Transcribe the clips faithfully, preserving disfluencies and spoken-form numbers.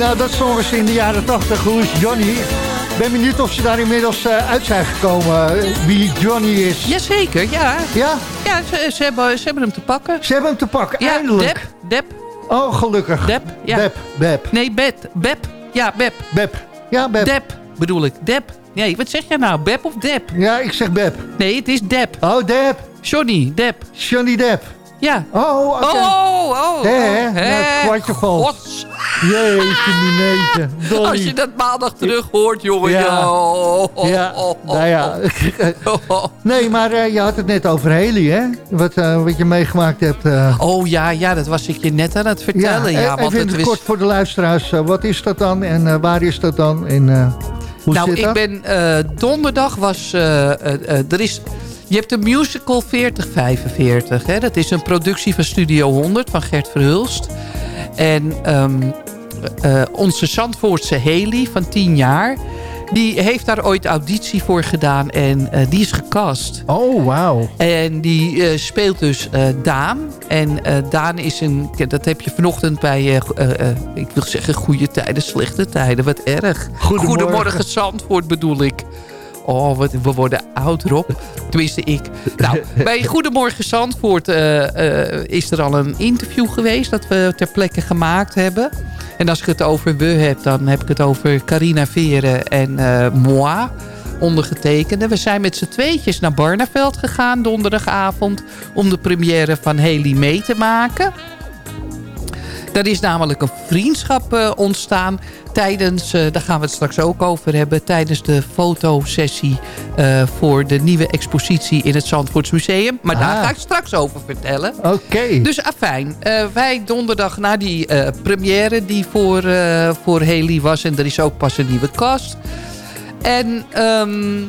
Nou, dat zongen ze in de jaren tachtig. Hoe is Johnny? Ik ben benieuwd of ze daar inmiddels uh, uit zijn gekomen. Uh, wie Johnny is. Jazeker, ja. Ja? Ja, ze, ze, hebben, ze hebben hem te pakken. Ze hebben hem te pakken, ja, eindelijk. Deb, Deb. Oh, gelukkig. Deb, ja. Beb, Beb. Nee, Beb. Beb. Ja, Beb. Beb. Ja, Beb. Deb bedoel ik. Deb. Nee, wat zeg jij nou? Beb of Deb? Ja, ik zeg Beb. Nee, het is Deb. Oh, Deb. Johnny, Deb. Johnny Depp. Ja. Oh, oké. Okay. Oh, oh, Hè, oh. hè? Het kwartje valt. Jeetje, mineten. Dolly. Als je dat maandag terug hoort, jongen. Ja. Oh, oh, ja. Oh, oh, nou ja. Nee, maar uh, je had het net over Haley, hè? Wat, uh, wat je meegemaakt hebt. Uh. Oh ja, ja, dat was ik je net aan het vertellen. Ja, ja, ja, want even het kort wist... voor de luisteraars. Uh, wat is dat dan en uh, waar is dat dan? En, uh, hoe nou, zit ik dat? ben... Uh, donderdag was... Uh, uh, uh, er is... Je hebt de musical veertig vijfenveertig. Hè? Dat is een productie van Studio honderd van Gert Verhulst. En um, uh, onze Zandvoortse Haley van tien jaar... die heeft daar ooit auditie voor gedaan en uh, die is gecast. Oh, wauw. En die uh, speelt dus uh, Daan. En uh, Daan is een... Dat heb je vanochtend bij... Uh, uh, uh, ik wil zeggen goede tijden, slechte tijden. Wat erg. Goedemorgen, Goedemorgen Zandvoort bedoel ik. Oh, wat, we worden oud, Rob. Tenminste, ik. Nou, bij Goedemorgen Zandvoort uh, uh, is er al een interview geweest... dat we ter plekke gemaakt hebben. En als ik het over we heb, dan heb ik het over Carina Veren en uh, moi, ondergetekende. We zijn met z'n tweetjes naar Barneveld gegaan donderdagavond... om de première van Haley mee te maken. Er is namelijk een vriendschap uh, ontstaan... tijdens, uh, daar gaan we het straks ook over hebben... tijdens de fotosessie uh, voor de nieuwe expositie in het Zandvoorts Museum. Maar ah. daar ga ik straks over vertellen. Oké. Okay. Dus afijn, uh, wij donderdag na die uh, première die voor, uh, voor Haley was... en er is ook pas een nieuwe cast. En um,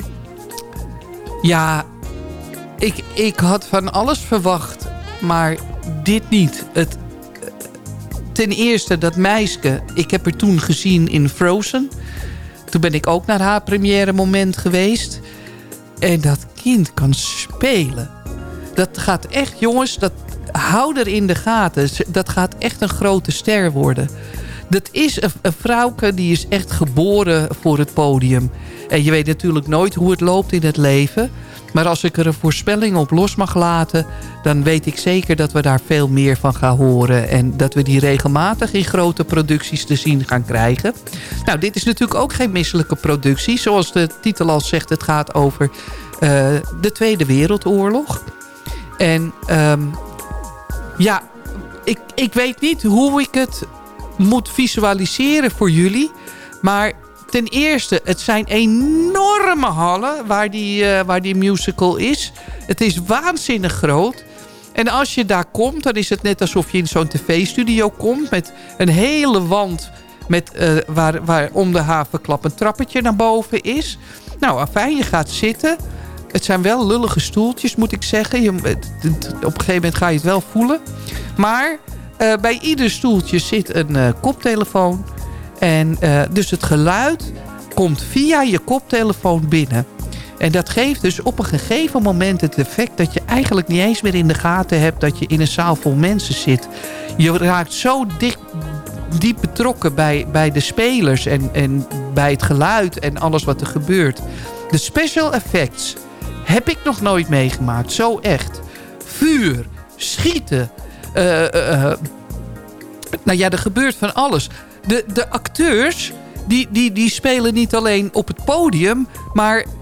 ja, ik, ik had van alles verwacht, maar dit niet. Het Ten eerste, dat meisje, ik heb haar toen gezien in Frozen. Toen ben ik ook naar haar première moment geweest. En dat kind kan spelen. Dat gaat echt, jongens, dat, hou er in de gaten. Dat gaat echt een grote ster worden. Dat is een, een vrouwke die is echt geboren voor het podium. En je weet natuurlijk nooit hoe het loopt in het leven... Maar als ik er een voorspelling op los mag laten... dan weet ik zeker dat we daar veel meer van gaan horen. En dat we die regelmatig in grote producties te zien gaan krijgen. Nou, dit is natuurlijk ook geen misselijke productie. Zoals de titel al zegt, het gaat over uh, de Tweede Wereldoorlog. En um, ja, ik, ik weet niet hoe ik het moet visualiseren voor jullie. Maar... Ten eerste, het zijn enorme hallen waar die, uh, waar die musical is. Het is waanzinnig groot. En als je daar komt, dan is het net alsof je in zo'n tv-studio komt... met een hele wand met, uh, waar, waar om de havenklap een trappetje naar boven is. Nou, afijn, je gaat zitten. Het zijn wel lullige stoeltjes, moet ik zeggen. Je, het, het, op een gegeven moment ga je het wel voelen. Maar uh, bij ieder stoeltje zit een uh, koptelefoon... En uh, dus het geluid komt via je koptelefoon binnen. En dat geeft dus op een gegeven moment het effect... dat je eigenlijk niet eens meer in de gaten hebt... dat je in een zaal vol mensen zit. Je raakt zo dicht, diep betrokken bij, bij de spelers... En, en bij het geluid en alles wat er gebeurt. De special effects heb ik nog nooit meegemaakt. Zo echt. Vuur, schieten. Uh, uh, uh, nou ja, er gebeurt van alles... De, de acteurs, die, die, die spelen niet alleen op het podium... maar uh,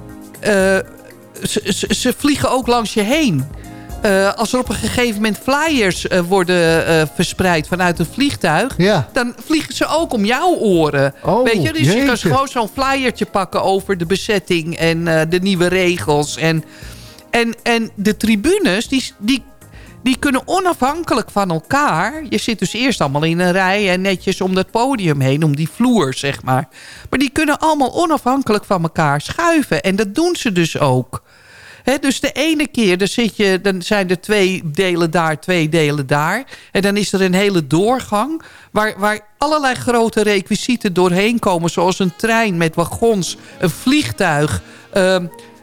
ze, ze, ze vliegen ook langs je heen. Uh, als er op een gegeven moment flyers uh, worden uh, verspreid vanuit een vliegtuig... Ja. Dan vliegen ze ook om jouw oren. Oh, weet je? Dus jeetje. Je kan gewoon zo'n flyertje pakken over de bezetting... en uh, de nieuwe regels. En, en, en de tribunes, die... die Die kunnen onafhankelijk van elkaar... Je zit dus eerst allemaal in een rij en netjes om dat podium heen... om die vloer, zeg maar. Maar die kunnen allemaal onafhankelijk van elkaar schuiven. En dat doen ze dus ook. He, dus de ene keer dan, zit je, dan zijn er twee delen daar, twee delen daar. En dan is er een hele doorgang... waar, waar allerlei grote requisieten doorheen komen... zoals een trein met wagons, een vliegtuig... Uh,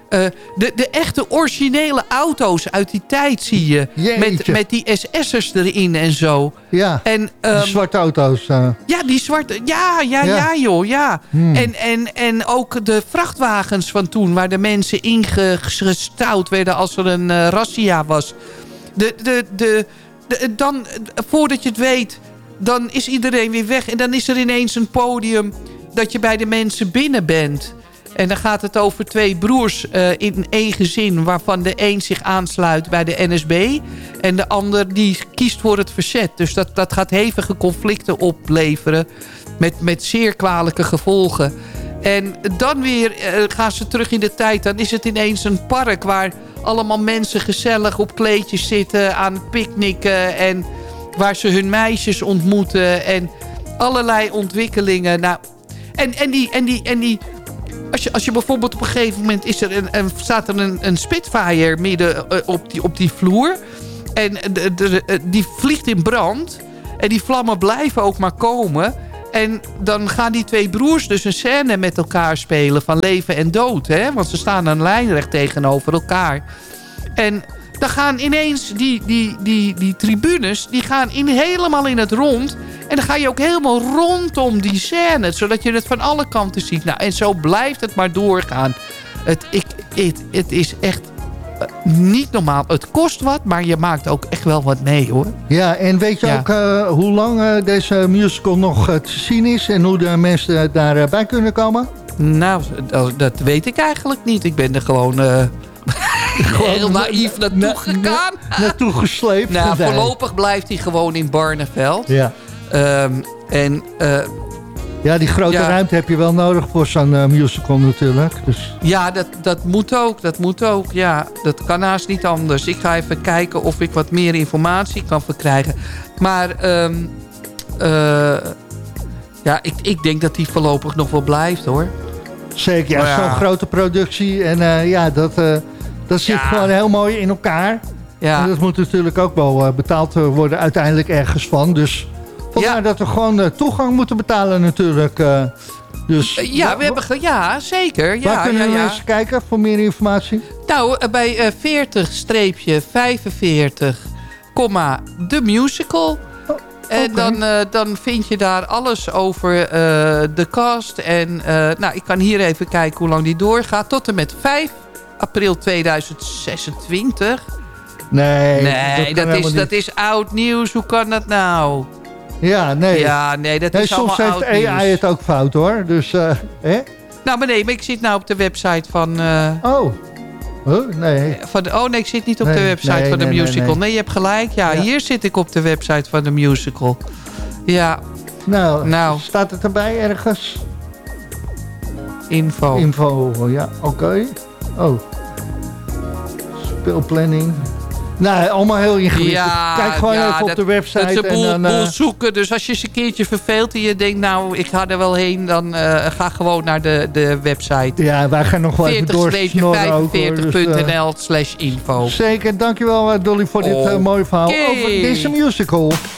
Uh, de, de echte originele auto's uit die tijd zie je. Met, met die S S'ers erin en zo. Ja, en, um, die zwarte auto's. Uh. Ja, die zwarte... Ja, ja, ja, ja joh, ja. Hmm. En, en, en ook de vrachtwagens van toen... waar de mensen ingestouwd werden als er een uh, razzia was. De, de, de, de, dan, voordat je het weet... dan is iedereen weer weg. En dan is er ineens een podium... dat je bij de mensen binnen bent... En dan gaat het over twee broers uh, in één gezin... waarvan de een zich aansluit bij de N S B... en de ander die kiest voor het verzet. Dus dat, dat gaat hevige conflicten opleveren... met, met zeer kwalijke gevolgen. En dan weer uh, gaan ze terug in de tijd. Dan is het ineens een park waar allemaal mensen gezellig op kleedjes zitten... aan het picknicken en waar ze hun meisjes ontmoeten... en allerlei ontwikkelingen. Nou, en, en die... En die, en die Als je, als je bijvoorbeeld op een gegeven moment is er een, een, staat er een, een Spitfire midden uh, op, die, op die vloer. En de, de, de, die vliegt in brand. En die vlammen blijven ook maar komen. En dan gaan die twee broers dus een scène met elkaar spelen van leven en dood. Hè? Want ze staan dan lijnrecht tegenover elkaar. En dan gaan ineens die, die, die, die tribunes, die gaan in, helemaal in het rond. En dan ga je ook helemaal rondom die scène. Zodat je het van alle kanten ziet. Nou, en zo blijft het maar doorgaan. Het, ik, het, het is echt uh, niet normaal. Het kost wat, maar je maakt ook echt wel wat mee, hoor. Ja, en weet je ja. ook uh, hoe lang uh, deze musical nog uh, te zien is? En hoe de mensen uh, daarbij uh, kunnen komen? Nou, dat, dat weet ik eigenlijk niet. Ik ben er gewoon... Uh, Gewoon heel naïef naartoe na, gegaan. Na, naartoe gesleept. Nou, voorlopig blijft hij gewoon in Barneveld. Ja. Um, en, uh, ja, die grote ja, ruimte heb je wel nodig voor zo'n uh, musical natuurlijk. Dus. Ja, dat, dat moet ook. Dat moet ook, ja. Dat kan haast niet anders. Ik ga even kijken of ik wat meer informatie kan verkrijgen. Maar, um, uh, ja, ik, ik denk dat die voorlopig nog wel blijft, hoor. Zeker, ja. ja. Zo'n grote productie. En uh, ja, dat... Uh, Dat zit ja. gewoon heel mooi in elkaar. Ja. En dat moet natuurlijk ook wel uh, betaald worden uiteindelijk ergens van. Dus vandaar ja. dat we gewoon uh, toegang moeten betalen natuurlijk. Uh, dus, uh, ja, we hebben ge- ja, zeker. Ja, waar kunnen ja, ja. mensen kijken voor meer informatie? Nou, uh, bij uh, veertig vijfenveertig, de musical. Oh, en okay. dan, uh, dan vind je daar alles over uh, de cast. En uh, nou, ik kan hier even kijken hoe lang die doorgaat. Tot en met vijf april tweeduizend zesentwintig. Nee, nee dat, dat, is, dat is oud nieuws. Hoe kan dat nou? Ja, nee. Ja, nee, dat nee, is allemaal oud nieuws. Soms heeft A I het ook fout, hoor. Dus, uh, hè? Nou, maar nee, maar ik zit nou op de website van... Uh, oh. Huh? Nee. Van de, oh, nee, ik zit niet op nee, de website nee, van de nee, musical. Nee, nee. nee, je hebt gelijk. Ja, ja, hier zit ik op de website van de musical. Ja. Nou, nou. staat het erbij ergens? Info. Info, ja, oké. Okay. Oh. Speelplanning. Nou, allemaal heel ingewikkeld. Ja, Kijk gewoon ja, even op dat, de website. Dat is een boel, en dan, boel uh, zoeken. Dus als je eens een keertje verveelt en je denkt... nou, ik ga er wel heen, dan uh, ga gewoon naar de, de website. Ja, wij gaan nog wel even doorsnorren vijfenveertig punt n l slash info. Zeker, dankjewel Dolly voor dit uh, mooie verhaal over deze musical.